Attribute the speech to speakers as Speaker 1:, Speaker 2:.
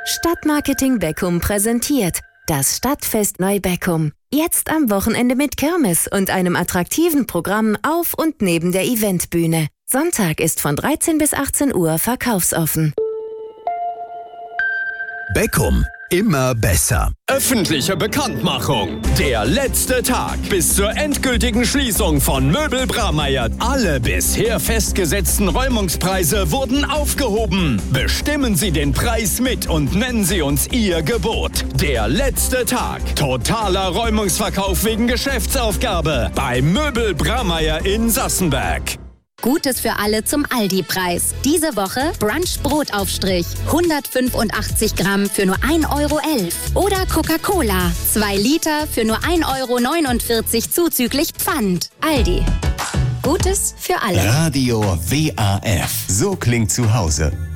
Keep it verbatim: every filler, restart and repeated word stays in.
Speaker 1: Stadtmarketing Beckum präsentiert das Stadtfest Neubeckum. Jetzt am Wochenende mit Kirmes und einem attraktiven Programm auf und neben der Eventbühne. Sonntag ist von dreizehn bis achtzehn Uhr verkaufsoffen.
Speaker 2: Beckum. Immer besser.
Speaker 3: Öffentliche Bekanntmachung. Der letzte Tag bis zur endgültigen Schließung von Möbel Bramayr. Alle bisher festgesetzten Räumungspreise wurden aufgehoben. Bestimmen Sie den Preis mit und nennen Sie uns Ihr Gebot. Der letzte Tag. Totaler Räumungsverkauf wegen Geschäftsaufgabe bei Möbel Bramayr in Sassenberg.
Speaker 4: Gutes für alle zum Aldi-Preis. Diese Woche Brunch-Brotaufstrich. hundertfünfundachtzig Gramm für nur ein Euro elf. Oder Coca-Cola. zwei Liter für nur ein Euro neunundvierzig zuzüglich Pfand. Aldi. Gutes für alle.
Speaker 2: Radio W A F. So klingt zu Hause.